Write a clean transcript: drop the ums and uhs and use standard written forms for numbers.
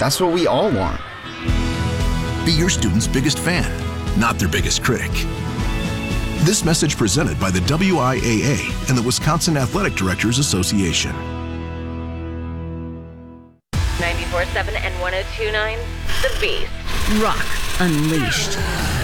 That's what we all want. Be your student's biggest fan, not their biggest critic. This message presented by the WIAA and the Wisconsin Athletic Directors Association. 94.7 and 102.9, The Beast. Rock Unleashed.